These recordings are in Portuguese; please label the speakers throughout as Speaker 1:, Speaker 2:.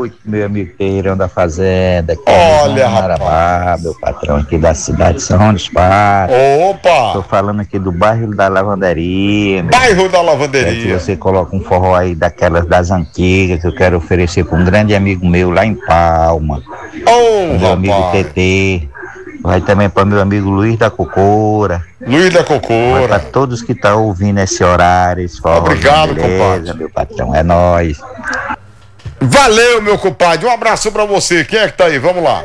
Speaker 1: noite, meu amigo Terreirão da Fazenda. Aqui
Speaker 2: Olha,
Speaker 1: é Marabá, meu patrão aqui da cidade de São João dos Patos.
Speaker 2: Opa!
Speaker 1: Tô falando aqui do bairro da Lavanderia.
Speaker 2: Bairro da
Speaker 1: Quero que
Speaker 2: Lavanderia.
Speaker 1: você coloque um forró aí daquelas das antigas que eu quero oferecer para um grande amigo meu lá em Palma.
Speaker 2: Ô,
Speaker 1: Meu amigo
Speaker 2: rapaz.
Speaker 1: TT. Vai também para meu amigo Luiz da Cocora.
Speaker 2: Luiz da
Speaker 1: Vai para
Speaker 2: Cocora.
Speaker 1: todos que estão ouvindo esse horário, esse forró.
Speaker 2: Obrigado,
Speaker 1: Beleza,
Speaker 2: compadre.
Speaker 1: meu patrão, é nóis.
Speaker 2: Valeu, meu compadre. Um abraço pra você. Quem é que tá aí? Vamos lá.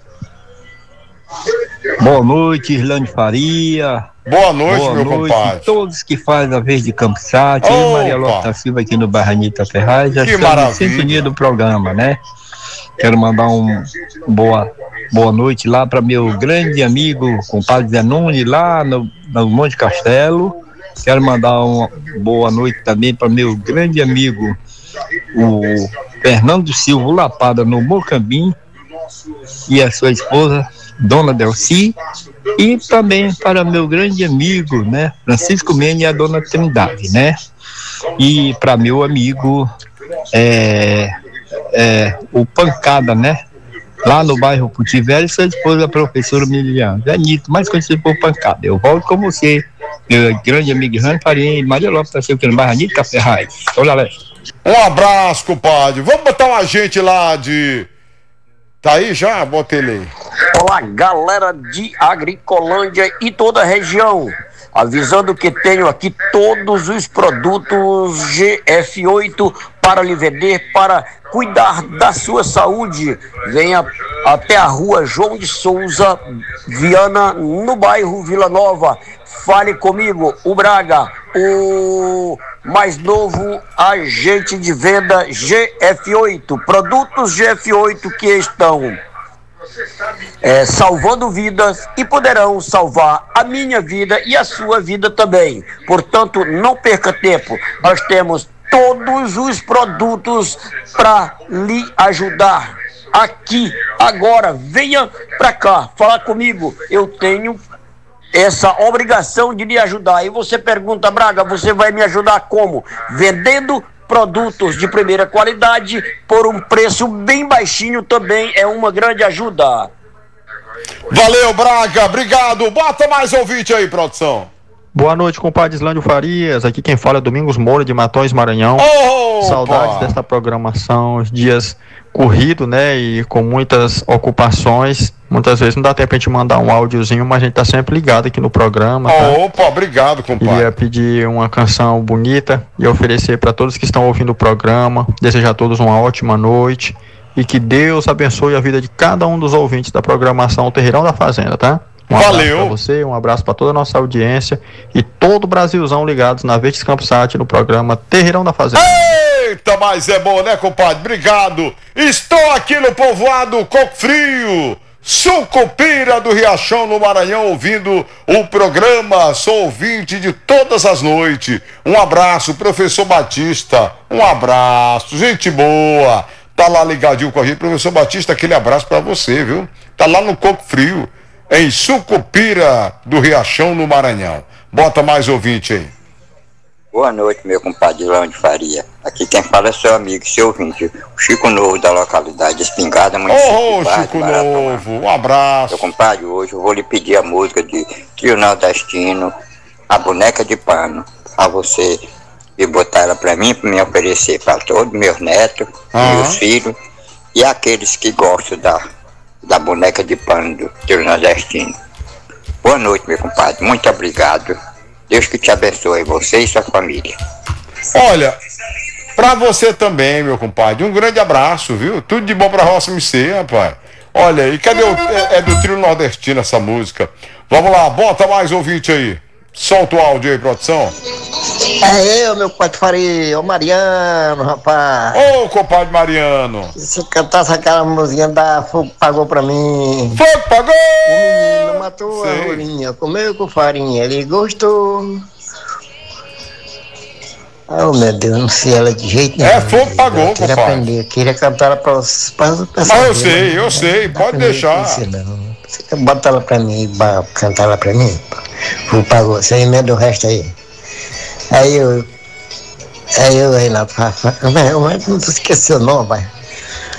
Speaker 3: Boa noite, Irlande Faria.
Speaker 2: Boa noite,
Speaker 3: Boa
Speaker 2: meu
Speaker 3: noite,
Speaker 2: compadre.
Speaker 3: todos que fazem a vez de Campo Sat. Eu e Maria Lopes da Silva aqui no bairro Anitta Ferraz. Já
Speaker 2: Que
Speaker 3: estamos em
Speaker 2: maravilha.
Speaker 3: sintonia do programa, né? Quero mandar boa noite lá para meu grande amigo, compadre Zé Nunes, lá no Monte Castelo. Quero mandar uma boa noite também para meu grande amigo, o Fernando Silva Lapada, no Mocambim, e a sua esposa, Dona Delci, e também para meu grande amigo, né, Francisco Mene e a Dona Trindade, né? E para meu amigo, o Pancada, né? Lá no bairro Putivelho, sua esposa, a professora Miliane Janito, mais conhecido por Pancada. Eu volto com você, meu grande amigo Rani Farinha e Maria Lopes da Silva, aqui no bairro Anitta Ferraz. Olha lá.
Speaker 2: Um abraço, compadre. Vamos botar um agente lá de... Tá aí já? Bota ele aí.
Speaker 4: Olá, galera de Agricolândia e toda a região. Avisando que tenho aqui todos os produtos GF8 para lhe vender, para cuidar da sua saúde. Venha até a rua João de Souza, Viana, no bairro Vila Nova. Fale comigo, o Braga, o mais novo agente de venda GF8. Produtos GF8 que estão salvando vidas e poderão salvar a minha vida e a sua vida também. Portanto, não perca tempo. Nós temos todos os produtos para lhe ajudar. Aqui, agora, venha para cá, falar comigo. Eu tenho essa obrigação de lhe ajudar. E você pergunta, Braga, você vai me ajudar como? Vendendo produtos de primeira qualidade por um preço bem baixinho também é uma grande ajuda.
Speaker 2: Valeu, Braga. Obrigado. Bota mais ouvinte aí, produção.
Speaker 5: Boa noite, compadre Islândio Farias. Aqui quem fala é Domingos Moura, de Matões, Maranhão.
Speaker 2: Opa!
Speaker 5: Saudades desta programação, os dias corridos, né, e com muitas ocupações. Muitas vezes não dá tempo a gente mandar um áudiozinho, mas a gente tá sempre ligado aqui no programa. Tá?
Speaker 2: Opa, obrigado, compadre.
Speaker 5: Queria pedir uma canção bonita e oferecer para todos que estão ouvindo o programa. Desejar a todos uma ótima noite e que Deus abençoe a vida de cada um dos ouvintes da programação Terreirão da Fazenda, tá? Um abraço para você, um abraço para toda a nossa audiência e todo o Brasilzão ligados na Verdes Campos Sat no programa Terreirão da Fazenda.
Speaker 2: Eita, mas é bom, né, compadre? Obrigado. Estou aqui no povoado Coco Frio, Sucupira do Riachão, no Maranhão, ouvindo o programa. Sou ouvinte de todas as noites. Um abraço, professor Batista. Um abraço, gente boa. Tá lá ligadinho com a gente, professor Batista, aquele abraço pra você, viu? Tá lá no Coco Frio, em Sucupira do Riachão, no Maranhão. Bota mais ouvinte aí.
Speaker 6: Boa noite, meu compadre Lão de Faria. Aqui quem fala é seu amigo, seu ouvinte, o Chico Novo, da localidade Espingarda, município de
Speaker 2: Chico Novo, um abraço.
Speaker 6: Meu compadre, hoje eu vou lhe pedir a música de Trio Nordestino, A Boneca de Pano, a você e botar ela pra mim oferecer para todos meus netos, meus filhos e aqueles que gostam da boneca de pano do Trio Nordestino. Boa noite, meu compadre, muito obrigado. Deus que te abençoe, você e sua família.
Speaker 2: Olha, pra você também, meu compadre, um grande abraço, viu? Tudo de bom pra Roça MC, rapaz. Olha, e cadê é do Trio Nordestino essa música? Vamos lá, bota mais ouvinte aí. Solta o áudio aí, produção.
Speaker 7: É eu, meu compadre Faria, o Mariano, rapaz.
Speaker 2: Ô, compadre Mariano.
Speaker 7: Se cantasse aquela musiquinha da Fogo Pagou pra mim.
Speaker 2: Fogo Pagou!
Speaker 7: O menino matou a rolinha, comeu com farinha, ele gostou. Oh, meu Deus, não sei ela de jeito nenhum.
Speaker 2: Fogo Pagou, compadre.
Speaker 7: Queria aprender, queria cantar ela pra pessoas.
Speaker 2: Eu sei, pode deixar.
Speaker 7: Você bota ela pra mim, cantar ela pra mim. Fogo Pagou, você emenda o resto aí. Aí eu, Renato, não esqueci o nome, vai.